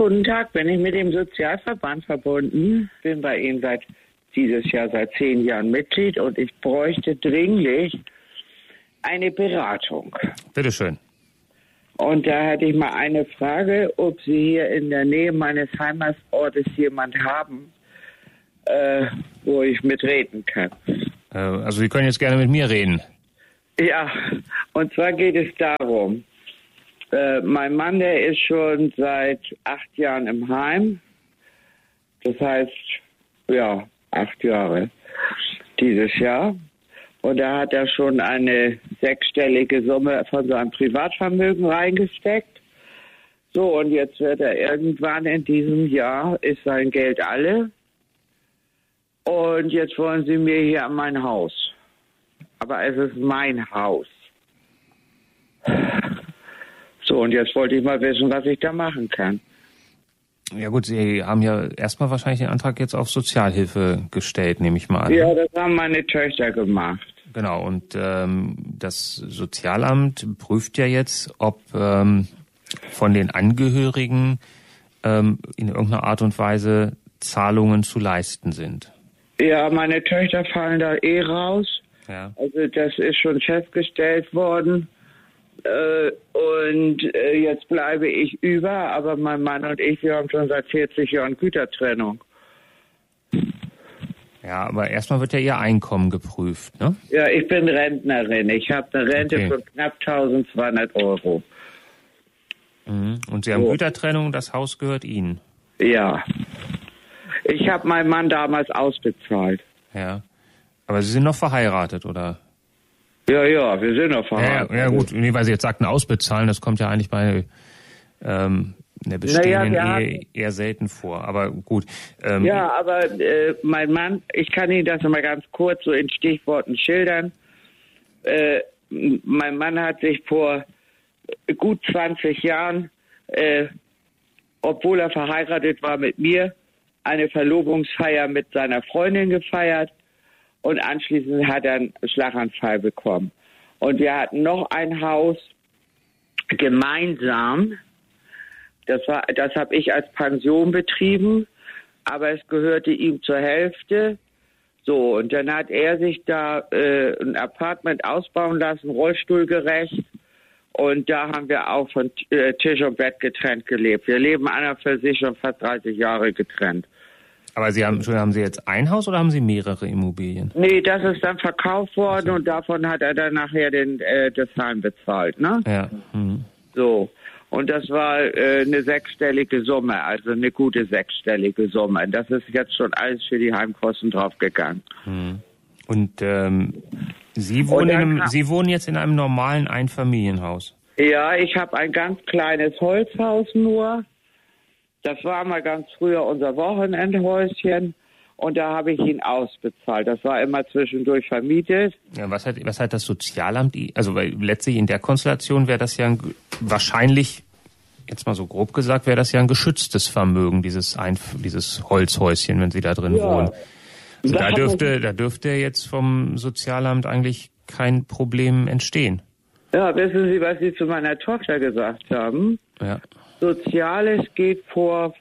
guten Tag. Bin ich mit dem Sozialverband verbunden? Bin bei Ihnen dieses Jahr seit 10 Jahren Mitglied und ich bräuchte dringlich eine Beratung. Bitteschön. Und da hätte ich mal eine Frage, ob Sie hier in der Nähe meines Heimatsortes jemand haben, wo ich mitreden kann. Also Sie können jetzt gerne mit mir reden. Ja, und zwar geht es darum, mein Mann, der ist schon seit 8 Jahren im Heim. Das heißt, 8 Jahre dieses Jahr. Und da hat er schon eine 6-stellige Summe von seinem Privatvermögen reingesteckt. So, und jetzt wird er irgendwann in diesem Jahr, ist sein Geld alle. Und jetzt wollen sie mir hier an mein Haus. Aber es ist mein Haus. So, und jetzt wollte ich mal wissen, was ich da machen kann. Ja gut, Sie haben ja erstmal wahrscheinlich den Antrag jetzt auf Sozialhilfe gestellt, nehme ich mal an. Ja, das haben meine Töchter gemacht. Genau, und das Sozialamt prüft ja jetzt, ob von den Angehörigen in irgendeiner Art und Weise Zahlungen zu leisten sind. Ja, meine Töchter fallen da raus. Ja. Also das ist schon festgestellt worden. Und jetzt bleibe ich über, aber mein Mann und ich, wir haben schon seit 40 Jahren Gütertrennung. Ja, aber erstmal wird ja Ihr Einkommen geprüft, ne? Ja, ich bin Rentnerin. Ich habe eine Rente von knapp 1.200 Euro. Mhm. Und Sie haben Gütertrennung, das Haus gehört Ihnen? Ja. Ich habe meinen Mann damals ausbezahlt. Ja. Aber Sie sind noch verheiratet, oder? Ja, wir sind noch verheiratet. Ja, gut. Nee, weil Sie jetzt sagten ausbezahlen, das kommt ja eigentlich bei der bestehenden Ehe eher selten vor. Aber gut. Aber mein Mann, ich kann Ihnen das mal ganz kurz so in Stichworten schildern. Mein Mann hat sich vor gut 20 Jahren, obwohl er verheiratet war mit mir, eine Verlobungsfeier mit seiner Freundin gefeiert. Und anschließend hat er einen Schlaganfall bekommen. Und wir hatten noch ein Haus gemeinsam. Das habe ich als Pension betrieben, aber es gehörte ihm zur Hälfte. So, und dann hat er sich da ein Apartment ausbauen lassen, rollstuhlgerecht. Und da haben wir auch von Tisch und Bett getrennt gelebt. Wir leben an und für sich schon fast 30 Jahre getrennt. Aber haben Sie jetzt ein Haus oder haben Sie mehrere Immobilien? Nee, das ist dann verkauft worden und davon hat er dann nachher das Heim bezahlt, ne? Ja. Mhm. So. Und das war eine 6-stellige Summe, also eine gute 6-stellige Summe. Das ist jetzt schon alles für die Heimkosten draufgegangen. Mhm. Und Sie wohnen jetzt in einem normalen Einfamilienhaus? Ja, ich habe ein ganz kleines Holzhaus nur. Das war mal ganz früher unser Wochenendhäuschen und da habe ich ihn ausbezahlt. Das war immer zwischendurch vermietet. Ja, was hat das Sozialamt, also weil letztlich in der Konstellation wäre das ja wahrscheinlich, jetzt mal so grob gesagt, wäre das ja ein geschütztes Vermögen, dieses Holzhäuschen, wenn Sie da drin wohnen. Also da dürfte jetzt vom Sozialamt eigentlich kein Problem entstehen. Ja, wissen Sie, was Sie zu meiner Tochter gesagt haben? Ja. Soziales geht vor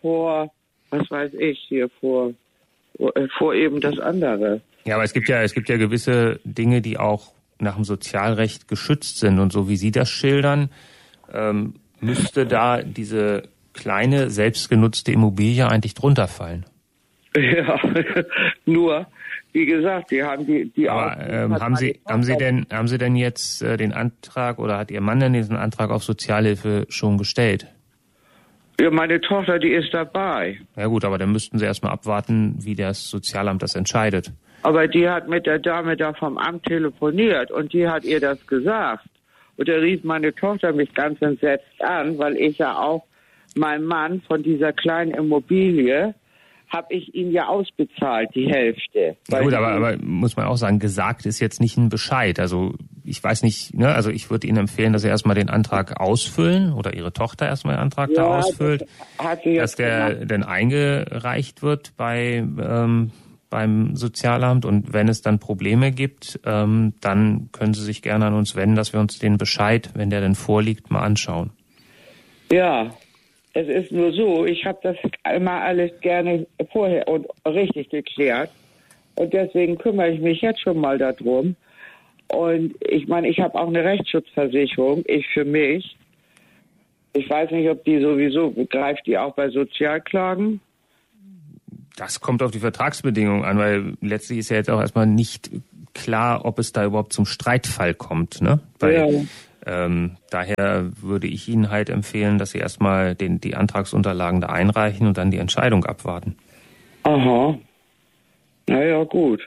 eben das andere. Ja, aber es gibt ja gewisse Dinge, die auch nach dem Sozialrecht geschützt sind. Und so wie Sie das schildern, müsste da diese kleine, selbstgenutzte Immobilie eigentlich drunter fallen. Ja, nur, wie gesagt, die haben die aber, haben Sie denn jetzt den Antrag oder hat Ihr Mann denn diesen Antrag auf Sozialhilfe schon gestellt? Ja, meine Tochter, die ist dabei. Ja gut, aber dann müssten Sie erstmal abwarten, wie das Sozialamt das entscheidet. Aber die hat mit der Dame da vom Amt telefoniert und die hat ihr das gesagt. Und da rief meine Tochter mich ganz entsetzt an, weil ich ja auch, mein Mann von dieser kleinen Immobilie, habe ich ihn ja ausbezahlt, die Hälfte. Ja gut, aber muss man auch sagen, gesagt ist jetzt nicht ein Bescheid. Also ich weiß nicht, ne, also ich würde Ihnen empfehlen, dass Sie erstmal den Antrag ausfüllen oder Ihre Tochter erstmal den Antrag da ausfüllt, dass der dann eingereicht wird beim Sozialamt und wenn es dann Probleme gibt, dann können Sie sich gerne an uns wenden, dass wir uns den Bescheid, wenn der denn vorliegt, mal anschauen. Ja. Es ist nur so, ich habe das immer alles gerne vorher und richtig geklärt. Und deswegen kümmere ich mich jetzt schon mal darum. Und ich meine, ich habe auch eine Rechtsschutzversicherung, ich für mich. Ich weiß nicht, ob die sowieso, greift die auch bei Sozialklagen? Das kommt auf die Vertragsbedingungen an, weil letztlich ist ja jetzt auch erstmal nicht klar, ob es da überhaupt zum Streitfall kommt, ne? Weil, daher würde ich Ihnen halt empfehlen, dass Sie erstmal die Antragsunterlagen da einreichen und dann die Entscheidung abwarten. Aha. Naja, gut.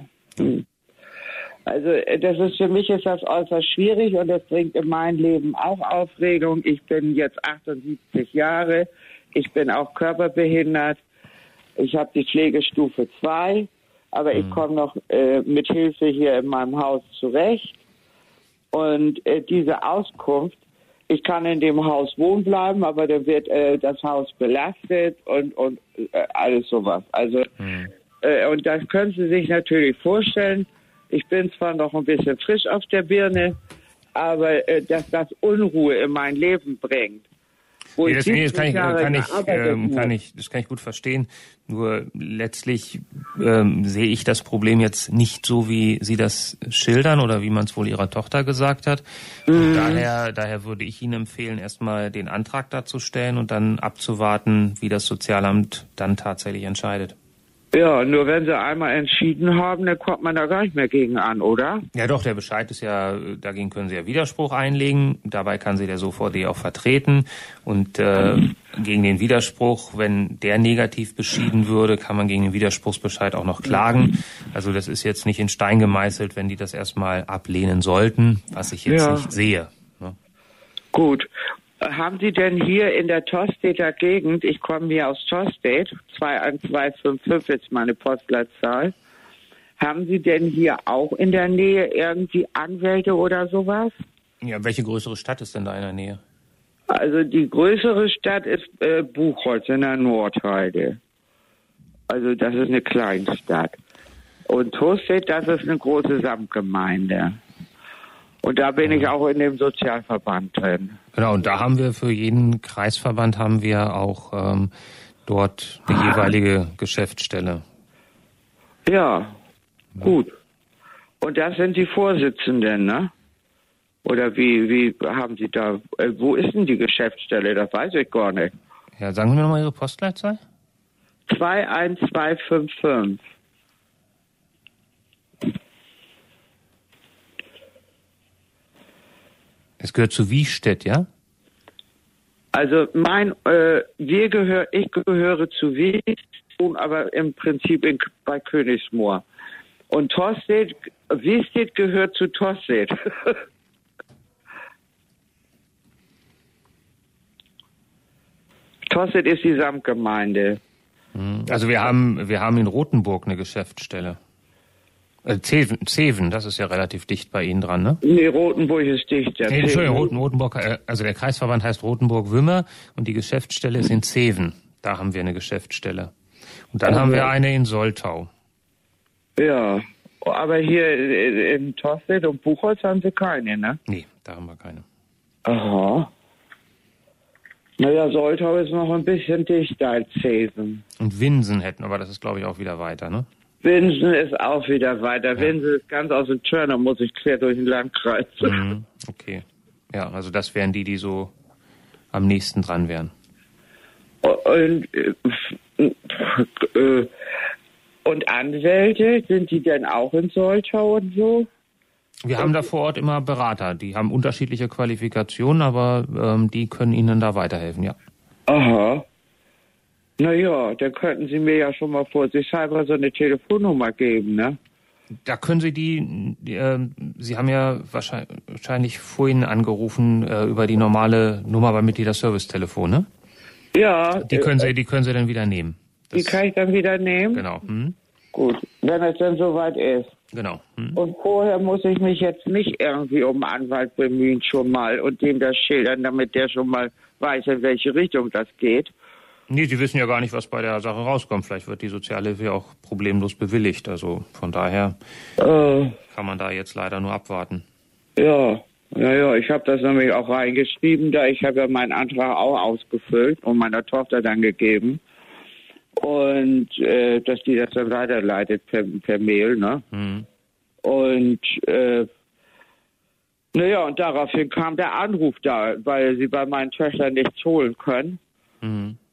Also das ist für mich ist das äußerst schwierig und das bringt in mein Leben auch Aufregung. Ich bin jetzt 78 Jahre, ich bin auch körperbehindert. Ich habe die Pflegestufe 2, aber ich komme noch mit Hilfe hier in meinem Haus zurecht. Und diese Auskunft, ich kann in dem Haus wohnen bleiben, aber dann wird das Haus belastet und alles sowas. Also und das können Sie sich natürlich vorstellen. Ich bin zwar noch ein bisschen frisch auf der Birne, aber dass das Unruhe in mein Leben bringt. Nee, das kann ich gut verstehen. Nur letztlich sehe ich das Problem jetzt nicht so, wie Sie das schildern oder wie man es wohl Ihrer Tochter gesagt hat. Und daher würde ich Ihnen empfehlen, erstmal den Antrag dazu stellen und dann abzuwarten, wie das Sozialamt dann tatsächlich entscheidet. Ja, nur wenn Sie einmal entschieden haben, dann kommt man da gar nicht mehr gegen an, oder? Ja doch, der Bescheid ist ja, dagegen können Sie ja Widerspruch einlegen. Dabei kann Sie der Sofort auch vertreten. Und gegen den Widerspruch, wenn der negativ beschieden würde, kann man gegen den Widerspruchsbescheid auch noch klagen. Also das ist jetzt nicht in Stein gemeißelt, wenn die das erstmal ablehnen sollten, was ich jetzt nicht sehe. Ne? Gut. Haben Sie denn hier in der Tosteter Gegend, ich komme hier aus Tostedt, 21255 ist meine Postleitzahl, haben Sie denn hier auch in der Nähe irgendwie Anwälte oder sowas? Ja, welche größere Stadt ist denn da in der Nähe? Also die größere Stadt ist Buchholz in der Nordheide. Also das ist eine Kleinstadt. Und Tostedt, das ist eine große Samtgemeinde. Und da bin ich auch in dem Sozialverband drin. Genau, und da haben wir für jeden Kreisverband haben wir auch dort die jeweilige Geschäftsstelle. Ja, gut. Und das sind die Vorsitzenden, ne? Oder wie haben Sie da, wo ist denn die Geschäftsstelle? Das weiß ich gar nicht. Ja, sagen Sie mir nochmal Ihre Postleitzahl. 21255. Es gehört zu Wiestedt, ja? Also ich gehöre zu Wiestedt, aber im Prinzip bei Königsmoor. Und Wiestedt gehört zu Tostedt. Tostedt ist die Samtgemeinde. Also wir haben in Rothenburg eine Geschäftsstelle. Zeven, das ist ja relativ dicht bei Ihnen dran, ne? Nee, Rothenburg ist dicht. Ja. Nee, Entschuldigung, Rothenburg, also der Kreisverband heißt Rothenburg-Wümmer und die Geschäftsstelle ist in Zeven. Da haben wir eine Geschäftsstelle. Und dann haben wir eine in Soltau. Ja, aber hier in Tostedt und Buchholz haben Sie keine, ne? Nee, da haben wir keine. Aha. Naja, Soltau ist noch ein bisschen dichter als Zeven. Und Winsen hätten, aber das ist, glaube ich, auch wieder weiter, ne? Winsen ist auch wieder weiter. Ja. Winsen ist ganz aus dem Turner, muss ich quer durch den Landkreis. Okay. Ja, also das wären die so am nächsten dran wären. Und Anwälte, sind die denn auch in Soltau und so? Wir haben da vor Ort immer Berater. Die haben unterschiedliche Qualifikationen, aber die können Ihnen da weiterhelfen, ja. Aha. Naja, dann könnten Sie mir ja schon mal vorsichtshalber so eine Telefonnummer geben, ne? Da können Sie Sie haben ja wahrscheinlich vorhin angerufen über die normale Nummer beim Mitgliederservice-Telefon, ne? Ja. Die können Sie dann wieder nehmen. Die kann ich dann wieder nehmen? Genau. Gut, wenn es dann soweit ist. Genau. Und vorher muss ich mich jetzt nicht irgendwie um einen Anwalt bemühen schon mal und dem das schildern, damit der schon mal weiß, in welche Richtung das geht. Nee, Sie wissen ja gar nicht, was bei der Sache rauskommt. Vielleicht wird die Sozialhilfe ja auch problemlos bewilligt. Also von daher kann man da jetzt leider nur abwarten. Ja, Naja, ich habe das nämlich auch reingeschrieben, da ich habe ja meinen Antrag auch ausgefüllt und meiner Tochter dann gegeben. Und dass die das dann weiterleitet per Mail, ne? Mhm. Und naja, und daraufhin kam der Anruf da, weil sie bei meinen Töchtern nichts holen können. Mhm.